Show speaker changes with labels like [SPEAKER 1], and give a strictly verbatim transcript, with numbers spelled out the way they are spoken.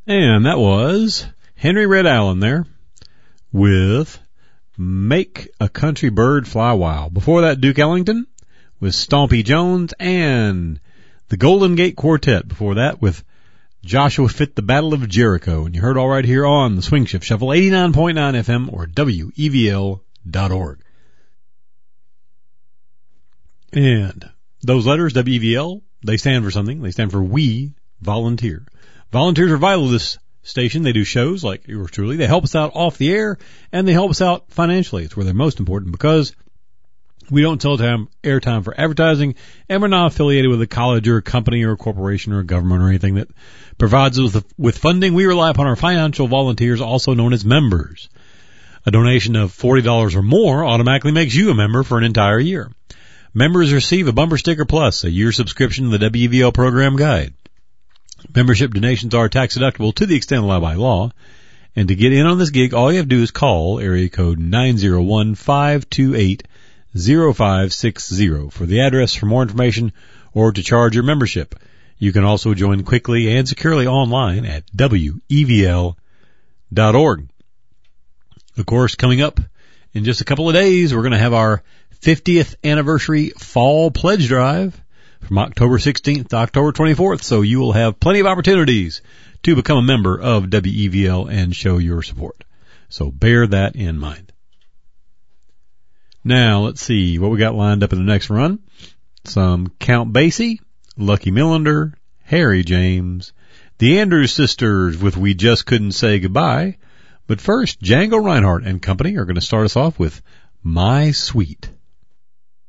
[SPEAKER 1] And that was Henry Red Allen there with Make a Country Bird Fly Wild. Before that, Duke Ellington with Stompy Jones and the Golden Gate Quartet. Before that, with Joshua Fit, the Battle of Jericho. And you heard all right here on the Swing Shift Shuffle, eighty-nine point nine F M or W E V L dot org. And those letters, W E V L, they stand for something. They stand for We Volunteer. Volunteers are vital to this station. They do shows like yours truly. They help us out off the air, and they help us out financially. It's where they're most important because we don't sell time, airtime for advertising, and we're not affiliated with a college or a company or a corporation or a government or anything that provides us with, with funding. We rely upon our financial volunteers, also known as members. A donation of forty dollars or more automatically makes you a member for an entire year. Members receive a bumper sticker plus a year subscription to the W E V L program guide. Membership donations are tax deductible to the extent allowed by law. And to get in on this gig, all you have to do is call area code nine zero one, five two eight, zero five six zero for the address for more information or to charge your membership. You can also join quickly and securely online at W E V L dot org. Of course, coming up in just a couple of days, we're going to have our fiftieth anniversary fall pledge drive from October sixteenth to October twenty-fourth. So you will have plenty of opportunities to become a member of W E V L and show your support. So bear that in mind. Now, let's see what we got lined up in the next run. Some Count Basie, Lucky Millinder, Harry James, the Andrews Sisters with We Just Couldn't Say Goodbye. But first, Django Reinhardt and company are going to start us off with My Sweet.